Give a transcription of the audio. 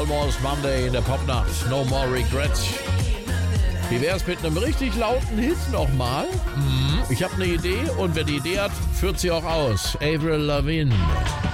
Almost Monday in der Popnacht. No more regrets. Wie wär's mit einem richtig lauten Hit nochmal? Ich habe eine Idee und wer die Idee hat, führt sie auch aus. Avril Lavigne.